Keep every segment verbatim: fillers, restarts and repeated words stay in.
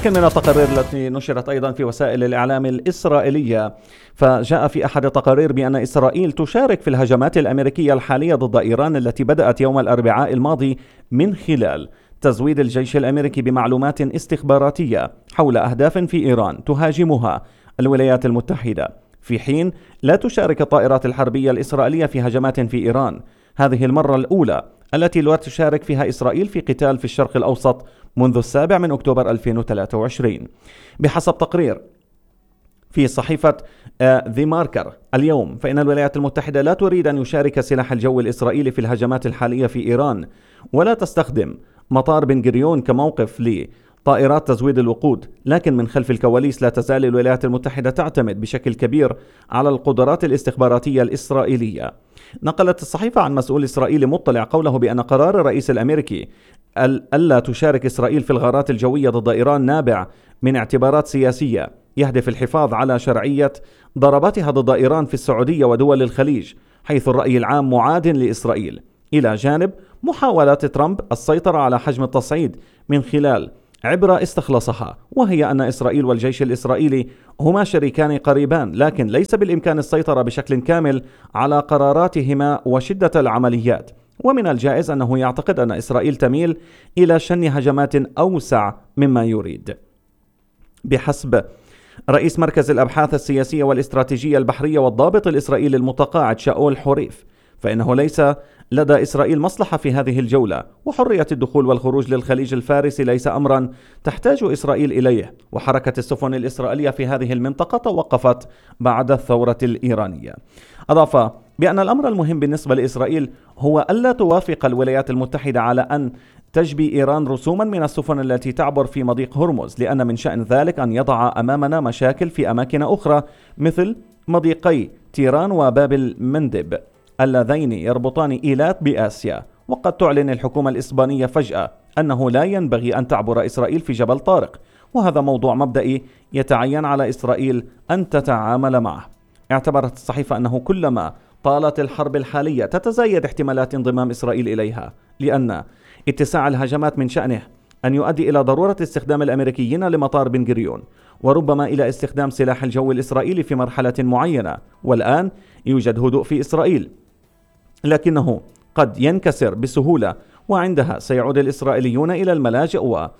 لكن من التقارير التي نشرت أيضا في وسائل الإعلام الإسرائيلية، فجاء في أحد التقارير بأن إسرائيل تشارك في الهجمات الأمريكية الحالية ضد إيران التي بدأت يوم الأربعاء الماضي من خلال تزويد الجيش الأمريكي بمعلومات استخباراتية حول أهداف في إيران تهاجمها الولايات المتحدة، في حين لا تشارك الطائرات الحربية الإسرائيلية في هجمات في إيران. هذه المرة الأولى التي لا تشارك فيها إسرائيل في قتال في الشرق الأوسط منذ السابع من أكتوبر ألفين وثلاثة وعشرين. بحسب تقرير في صحيفة ذا ماركر اليوم، فإن الولايات المتحدة لا تريد أن يشارك سلاح الجو الإسرائيلي في الهجمات الحالية في إيران، ولا تستخدم مطار بن غوريون كموقف لطائرات تزويد الوقود، لكن من خلف الكواليس لا تزال الولايات المتحدة تعتمد بشكل كبير على القدرات الاستخباراتية الإسرائيلية. نقلت الصحيفة عن مسؤول إسرائيلي مطلع قوله بأن قرار الرئيس الأمريكي ألا تشارك إسرائيل في الغارات الجوية ضد إيران نابع من اعتبارات سياسية يهدف الحفاظ على شرعية ضرباتها ضد إيران في السعودية ودول الخليج، حيث الرأي العام معاد لإسرائيل، إلى جانب محاولات ترامب السيطرة على حجم التصعيد من خلال عبرة استخلصها، وهي أن إسرائيل والجيش الإسرائيلي هما شريكان قريبان، لكن ليس بالإمكان السيطرة بشكل كامل على قراراتهما وشدة العمليات. ومن الجائز أنه يعتقد أن إسرائيل تميل إلى شن هجمات أوسع مما يريد. بحسب رئيس مركز الأبحاث السياسية والاستراتيجية البحرية والضابط الإسرائيلي المتقاعد شاول حوريف، فإنه ليس لدى إسرائيل مصلحة في هذه الجولة، وحرية الدخول والخروج للخليج الفارسي ليس أمرا تحتاج إسرائيل إليه، وحركة السفن الإسرائيلية في هذه المنطقة توقفت بعد الثورة الإيرانية. أضاف بأن الأمر المهم بالنسبة لإسرائيل هو ألا توافق الولايات المتحدة على أن تجبي إيران رسوما من السفن التي تعبر في مضيق هرمز، لأن من شأن ذلك أن يضع أمامنا مشاكل في أماكن أخرى مثل مضيقي تيران وباب المندب اللذين يربطان إيلات بآسيا. وقد تعلن الحكومة الإسبانية فجأة أنه لا ينبغي أن تعبر إسرائيل في جبل طارق، وهذا موضوع مبدئي يتعين على إسرائيل أن تتعامل معه. اعتبرت الصحيفة أنه كلما طالت الحرب الحالية تتزايد احتمالات انضمام إسرائيل إليها، لأن اتساع الهجمات من شأنه أن يؤدي إلى ضرورة استخدام الأمريكيين لمطار بن غوريون، وربما إلى استخدام سلاح الجو الإسرائيلي في مرحلة معينة. والآن يوجد هدوء في إسرائيل، لكنه قد ينكسر بسهولة، وعندها سيعود الإسرائيليون إلى الملاجئ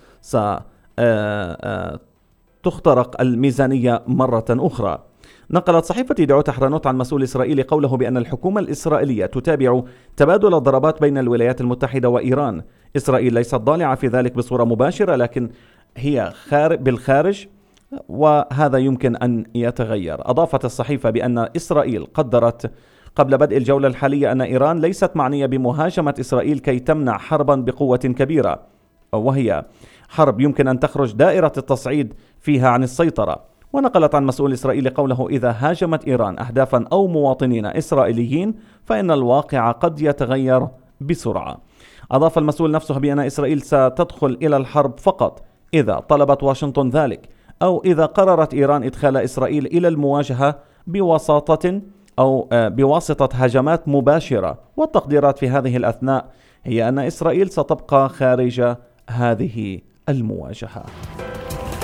وستخترق الميزانية مرة أخرى. نقلت صحيفة يدعوت أحرنوت عن مسؤول إسرائيلي قوله بأن الحكومة الإسرائيلية تتابع تبادل الضربات بين الولايات المتحدة وإيران. إسرائيل ليست ضالعة في ذلك بصورة مباشرة، لكن هي خارج بالخارج، وهذا يمكن أن يتغير. أضافت الصحيفة بأن إسرائيل قدرت قبل بدء الجولة الحالية أن إيران ليست معنية بمهاجمة إسرائيل كي تمنع حربا بقوة كبيرة، وهي حرب يمكن أن تخرج دائرة التصعيد فيها عن السيطرة. ونقلت عن مسؤول إسرائيلي قوله إذا هاجمت إيران أهدافا أو مواطنين إسرائيليين فإن الواقع قد يتغير بسرعة. أضاف المسؤول نفسه بأن إسرائيل ستدخل إلى الحرب فقط إذا طلبت واشنطن ذلك، أو إذا قررت إيران إدخال إسرائيل إلى المواجهة بوساطة أو بواسطة هجمات مباشرة. والتقديرات في هذه الأثناء هي أن إسرائيل ستبقى خارج هذه المواجهة.